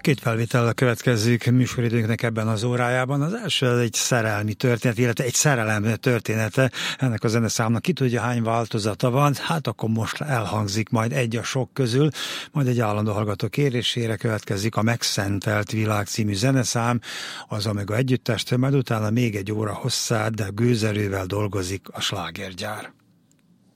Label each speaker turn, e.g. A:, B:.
A: Két felvétellel következzük műsoridőnknek ebben az órájában. Az első egy szerelmi történet, illetve egy szerelem története ennek a zeneszámnak. Ki tudja, hány változata van, hát akkor most elhangzik majd egy a sok közül, majd egy állandó hallgató kérésére következik a Megszentelt Világ című zeneszám, az Omega együttestől, majd utána még egy óra hosszát, de gőzerővel dolgozik a slágergyár.